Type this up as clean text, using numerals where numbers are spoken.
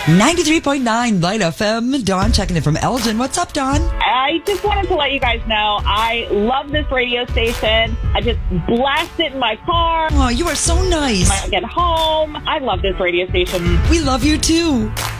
93.9 Light FM. Dawn checking in from Elgin. What's up, Dawn? I just wanted to let you guys know I love this radio station. I just blast it in my car Oh, you are so nice. when I get home. I love this radio station. We love you too.